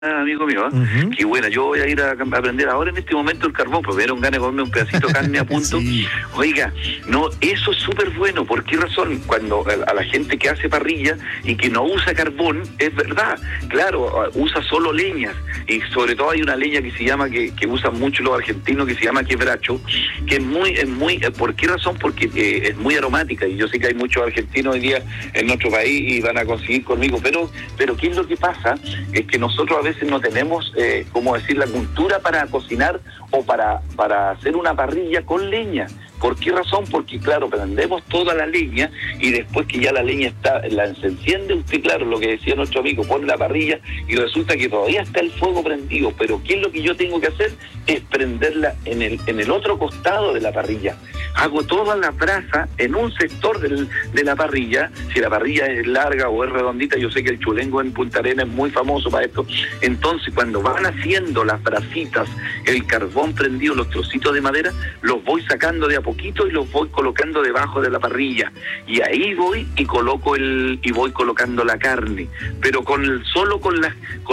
amigo mío, que bueno, yo voy a ir a aprender ahora en este momento el carbón, porque me dieron ganas de comerme un pedacito de carne a punto. Sí. Oiga, no, eso es súper bueno. ¿Por qué razón? Cuando a la gente que hace parrilla y que no usa carbón, es verdad, claro, usa solo leñas, y sobre todo hay una leña que se llama, que usan mucho los argentinos, que se llama quebracho, que es muy, ¿por qué razón? Porque es muy aromática, y yo sé que hay muchos argentinos hoy día en nuestro país y van a conseguir conmigo, pero ¿qué es lo que pasa? Es que nosotros a veces no tenemos, como decir, la cultura para cocinar o para hacer una parrilla con leña. ¿Por qué razón? Porque, claro, prendemos toda la leña y después que ya la leña está, se enciende usted, claro, lo que decía nuestro amigo, pone la parrilla y resulta que todavía está el fuego prendido, pero ¿qué es lo que yo tengo que hacer? Es prenderla en el otro costado de la parrilla. Hago todas las brasas en un sector de la parrilla. Si la parrilla es larga o es redondita, yo sé que el chulengo en Punta Arenas es muy famoso para esto. Entonces, cuando van haciendo las brasitas, el carbón prendido, los trocitos de madera, los voy sacando de a poquito y los voy colocando debajo de la parrilla. Y ahí voy y voy colocando la carne, pero solo con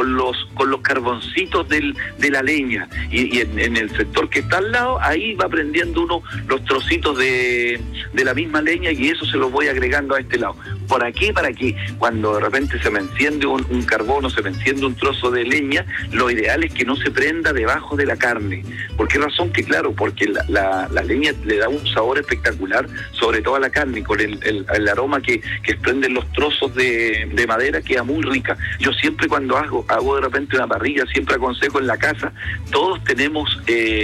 los carboncitos de la leña. Y en el sector que está al lado, ahí va prendiendo uno los trocitos de la misma leña, y eso se los voy agregando a este lado. ¿Para qué? Para que cuando de repente se me enciende un carbón o se me enciende un trozo de leña, lo ideal es que no se prenda debajo de la carne. ¿Por qué razón? Que claro, porque la leña le da un sabor espectacular, sobre todo a la carne, con el aroma que desprenden los trozos de madera, queda muy rica. Yo siempre cuando hago de repente una parrilla, siempre aconsejo en la casa, todos tenemos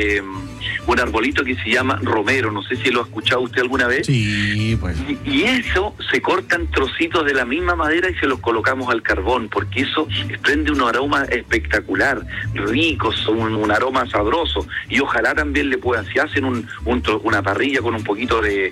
un arbolito que se llama romero, no sé si lo ha escuchado usted alguna vez. Sí, pues. Y eso se cortan trocitos de la misma madera y se los colocamos al carbón, porque eso desprende un aroma espectacular, rico, un aroma sabroso, y ojalá también le puedan, si hacen una parrilla con un poquito de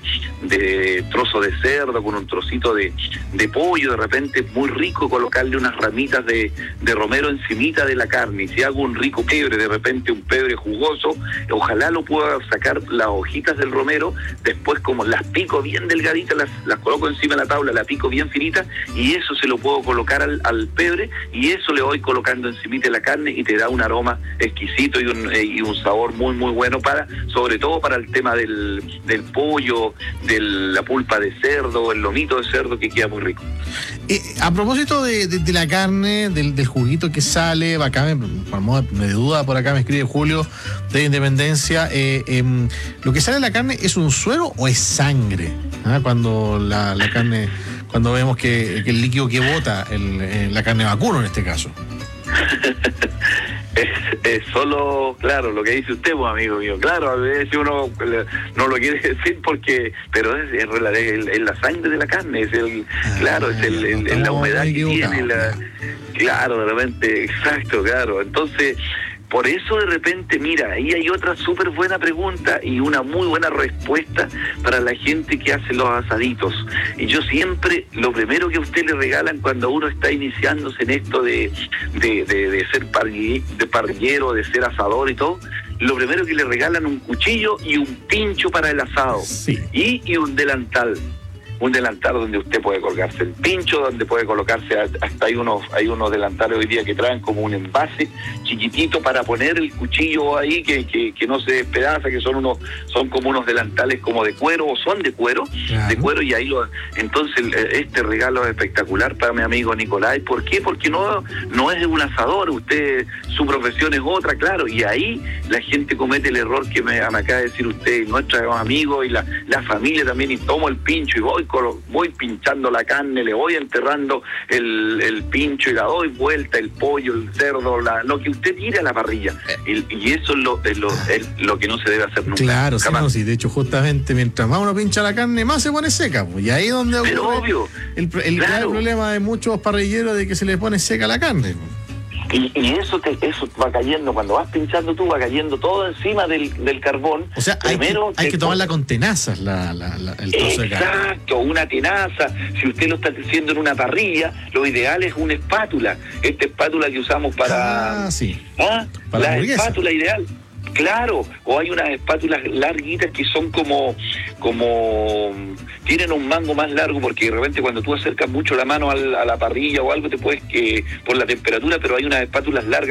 trozo de cerdo, con un trocito de pollo, de repente muy rico colocarle unas ramitas de romero encimita de la carne, y si hago un rico pebre, de repente un pebre jugoso, ojalá lo pueda sacar las hojitas del romero, después como las pico bien delgaditas, las coloco encima de la tabla, la pico bien finita, y eso se lo puedo colocar al pebre, y eso le voy colocando encimita de la carne, y te da un aroma exquisito y un sabor muy muy bueno, sobre todo para el tema del pollo, de la pulpa de cerdo, el lomito de cerdo, que queda muy rico. A propósito de la carne, del juguito que sale, acá por modo de duda, por acá me escribe Julio de Independencia, ¿lo que sale de la carne es un suero o es sangre? Cuando la carne, cuando vemos que el líquido que bota la carne vacuno en este caso. Es solo, claro, lo que dice usted, pues, amigo mío. Claro, a veces uno no lo quiere decir pero es la sangre de la carne, es la humedad que tiene, claro, de repente, exacto, claro. Entonces, por eso de repente, mira, ahí hay otra súper buena pregunta y una muy buena respuesta para la gente que hace los asaditos. Y yo siempre, lo primero que a usted le regalan cuando uno está iniciándose en esto de ser parrillero, de ser asador y todo, lo primero que le regalan un cuchillo y un pincho para el asado. Sí. Y un delantal. Un delantal donde usted puede colgarse el pincho, donde puede colocarse, hasta hay unos delantales hoy día que traen como un envase chiquitito para poner el cuchillo ahí, que no se despedaza, que son como unos delantales como de cuero, o son de cuero, claro. De cuero, y ahí entonces este regalo es espectacular para mi amigo Nicolás. ¿Por qué? Porque no es un asador, su profesión es otra, claro, y ahí la gente comete el error que me acaba de decir usted, nuestros amigos y la familia también, y tomo el pincho y voy pinchando la carne, le voy enterrando el pincho y la doy vuelta, el pollo, el cerdo, lo que usted tire a la parrilla. Y eso es lo que no se debe hacer nunca. Claro, sí, de hecho, justamente mientras más uno pincha la carne, más se pone seca. Y ahí es donde ocurre obvio, el claro. Problema de muchos parrilleros, de que se les pone seca la carne. Y eso va cayendo, cuando vas pinchando tú, va cayendo todo encima del carbón. O sea, hay que tomarla con tenazas el trozo de carne. Exacto, una tenaza. Si usted lo está haciendo en una parrilla, lo ideal es una espátula. Esta espátula que usamos para... Sí. Para la espátula ideal. Claro, o hay unas espátulas larguitas que son como tienen un mango más largo, porque de repente cuando tú acercas mucho la mano a la parrilla o algo te puedes, por la temperatura, pero hay unas espátulas largas